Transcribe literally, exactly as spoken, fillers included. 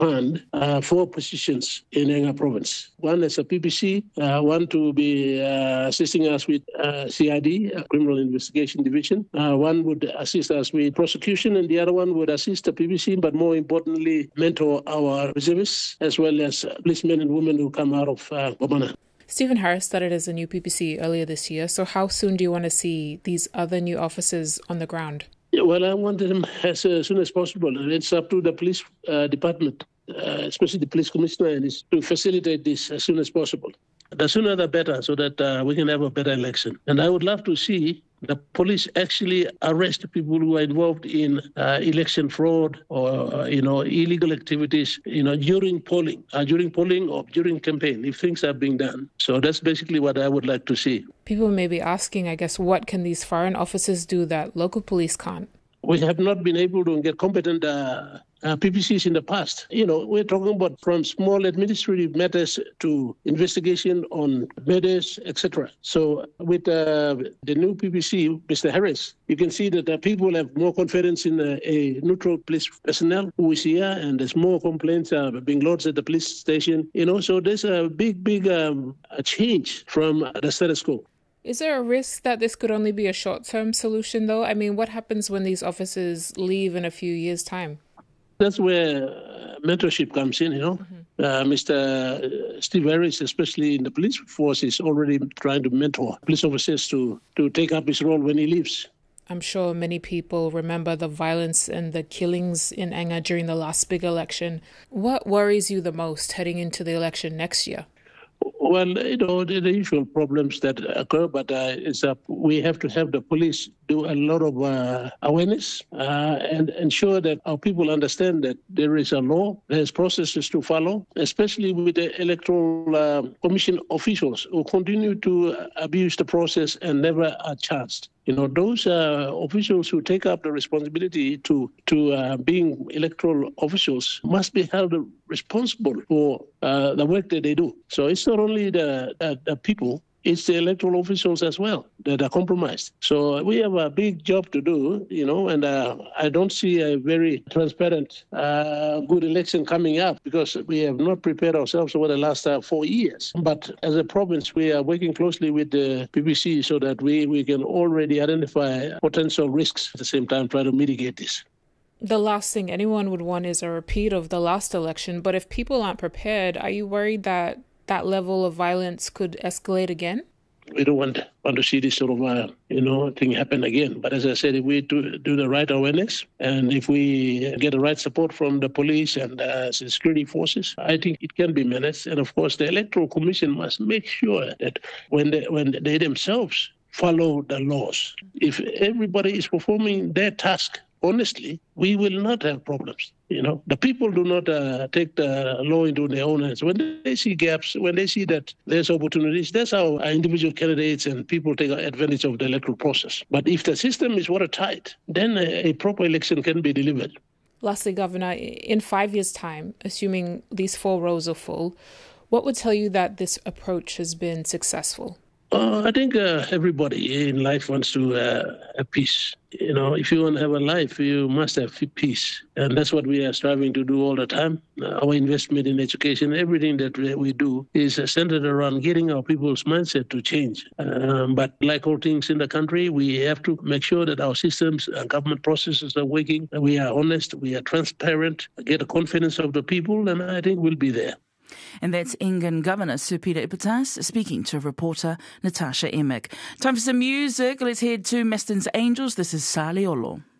fund uh, four positions in Enga province. One as a P P C, uh, one to be uh, assisting us with uh, C I D, uh, Criminal Investigation Division. Uh, one would assist us with prosecution, and the other one would assist the P P C, but more importantly, mentor our reservists as well as policemen and women who come out of uh, Bomana. Stephen Harris started as a new P P C earlier this year, so how soon do you want to see these other new officers on the ground? Yeah, well, I want them as uh, soon as possible. It's up to the police uh, department, uh, especially the police commissioner, and is to facilitate this as soon as possible. The sooner the better, so that uh, we can have a better election. And I would love to see the police actually arrest people who are involved in uh, election fraud or, uh, you know, illegal activities, you know, during polling, uh, during polling or during campaign, if things are being done. So that's basically what I would like to see. People may be asking, I guess, what can these foreign officers do that local police can't? We have not been able to get competent uh, uh, P P Cs in the past. You know, we're talking about from small administrative matters to investigation on murders, et cetera. So with uh, the new P P C, Mister Harris, you can see that uh, people have more confidence in uh, a neutral police personnel who is here, and there's more complaints uh, being lodged at the police station. You know, so there's a big, big um, a change from the status quo. Is there a risk that this could only be a short-term solution, though? I mean, what happens when these officers leave in a few years' time? That's where uh, mentorship comes in, you know. Mm-hmm. Uh, Mister Steve Harris, especially in the police force, is already trying to mentor police officers to, to take up his role when he leaves. I'm sure many people remember the violence and the killings in Enga during the last big election. What worries you the most heading into the election next year? Well, you know, the, the usual problems that occur, but uh, it's uh, we have to have the police do a lot of uh, awareness uh, and ensure that our people understand that there is a law, there's processes to follow, especially with the electoral uh, commission officials who continue to abuse the process and never are charged. You know, those uh, officials who take up the responsibility to to uh, being electoral officials must be held responsible for uh, the work that they do. So it's not only the, the, the people, it's the electoral officials as well that are compromised. So we have a big job to do, you know, and uh, I don't see a very transparent, uh, good election coming up because we have not prepared ourselves over the last uh, four years. But as a province, we are working closely with the P P C so that we, we can already identify potential risks at the same time, try to mitigate this. The last thing anyone would want is a repeat of the last election. But if people aren't prepared, are you worried that that level of violence could escalate again? We don't want, want to see this sort of, uh, you know, thing happen again. But as I said, if we do, do the right awareness and if we get the right support from the police and uh, security forces, I think it can be managed. And of course, the Electoral Commission must make sure that when they, when they themselves follow the laws, if everybody is performing their task honestly, we will not have problems. You know, the people do not uh, take the law into their own hands. When they see gaps, when they see that there's opportunities, that's how individual candidates and people take advantage of the electoral process. But if the system is watertight, then a, a proper election can be delivered. Lastly, Governor, in five years' time, assuming these four rows are full, what would tell you that this approach has been successful? Uh, I think uh, everybody in life wants to uh, have peace. You know, if you want to have a life, you must have peace. And that's what we are striving to do all the time. Uh, our investment in education, everything that we, we do is uh, centered around getting our people's mindset to change. Um, but like all things in the country, we have to make sure that our systems and government processes are working, that we are honest, we are transparent, get the confidence of the people, and I think we'll be there. And that's Ingan Governor Sir Peter Ipatas speaking to reporter Natasha Emick. Time for some music. Let's head to Meston's Angels. This is Saliolo.